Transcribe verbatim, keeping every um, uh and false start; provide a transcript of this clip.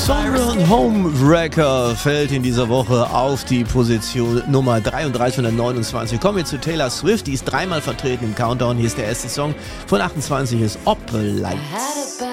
Song Homewrecker fällt in dieser Woche auf die Position Nummer dreiunddreißighundertneunundzwanzig. Kommen wir zu Taylor Swift, die ist dreimal vertreten im Countdown. Hier ist der erste Song von achtundzwanzig, ist Opelite.